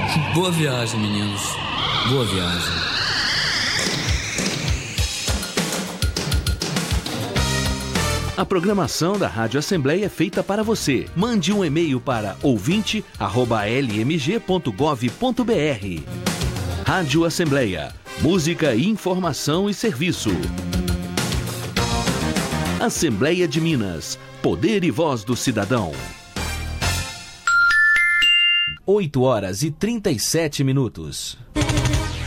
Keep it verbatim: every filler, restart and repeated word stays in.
Boa viagem, meninos. Boa viagem. A programação da Rádio Assembleia é feita para você. Mande um e-mail para ouvinte arroba l m g ponto gov ponto b r. Rádio Assembleia. Música, informação e serviço. Assembleia de Minas. Poder e voz do cidadão. oito horas e trinta e sete minutos.